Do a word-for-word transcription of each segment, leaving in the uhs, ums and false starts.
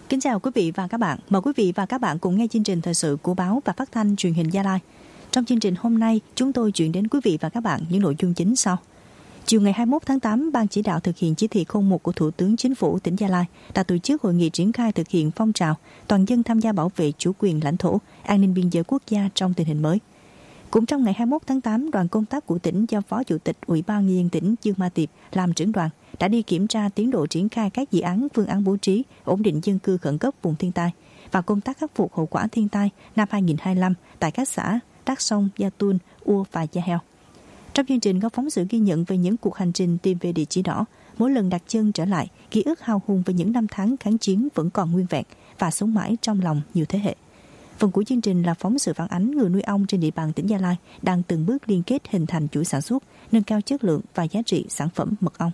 Kính chào quý vị và các bạn. Mời quý vị và các bạn cùng nghe chương trình thời sự của báo và phát thanh truyền hình Gia Lai. Trong chương trình hôm nay, chúng tôi chuyển đến quý vị và các bạn những nội dung chính sau. Chiều ngày hai mươi mốt tháng tám, Ban chỉ đạo thực hiện chỉ thị không một của Thủ tướng Chính phủ tỉnh Gia Lai đã tổ chức hội nghị triển khai thực hiện phong trào toàn dân tham gia bảo vệ chủ quyền lãnh thổ, an ninh biên giới quốc gia trong tình hình mới. Cũng trong ngày hai mươi mốt tháng tám, đoàn công tác của tỉnh do Phó Chủ tịch Ủy ban Nhân dân tỉnh Dương Ma Tiệp làm trưởng đoàn đã đi kiểm tra tiến độ triển khai các dự án phương án bố trí ổn định dân cư khẩn cấp vùng thiên tai và công tác khắc phục hậu quả thiên tai năm hai không hai lăm tại các xã Đắc Sông, Gia Tun, Ua và Gia Heo. Trong chương trình có phóng sự ghi nhận về những cuộc hành trình tìm về địa chỉ đỏ, mỗi lần đặt chân trở lại, ký ức hào hùng về những năm tháng kháng chiến vẫn còn nguyên vẹn và sống mãi trong lòng nhiều thế hệ. Phần của chương trình là phóng sự phản ánh người nuôi ong trên địa bàn tỉnh Gia Lai đang từng bước liên kết hình thành chuỗi sản xuất, nâng cao chất lượng và giá trị sản phẩm mật ong.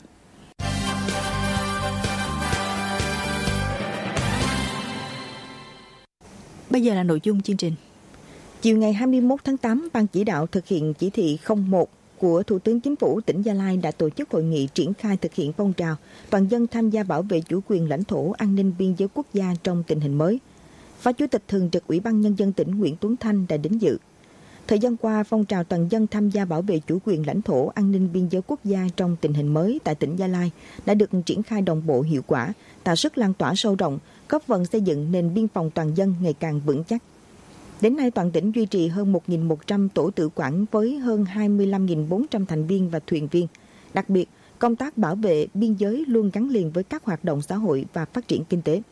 Bây giờ là nội dung chương trình. Chiều ngày hai mươi mốt tháng tám, Ban chỉ đạo thực hiện chỉ thị không một của Thủ tướng Chính phủ tỉnh Gia Lai đã tổ chức hội nghị triển khai thực hiện phong trào toàn dân tham gia bảo vệ chủ quyền lãnh thổ, an ninh biên giới quốc gia trong tình hình mới. Phó Chủ tịch Thường trực Ủy ban Nhân dân tỉnh Nguyễn Tuấn Thanh đã đến dự. Thời gian qua, phong trào toàn dân tham gia bảo vệ chủ quyền lãnh thổ, an ninh biên giới quốc gia trong tình hình mới tại tỉnh Gia Lai đã được triển khai đồng bộ hiệu quả, tạo sức lan tỏa sâu rộng, góp phần xây dựng nền biên phòng toàn dân ngày càng vững chắc. Đến nay, toàn tỉnh duy trì hơn một nghìn một trăm tổ tự quản với hơn hai mươi lăm nghìn bốn trăm thành viên và thuyền viên. Đặc biệt, công tác bảo vệ biên giới luôn gắn liền với các hoạt động xã hội và phát triển kinh tế.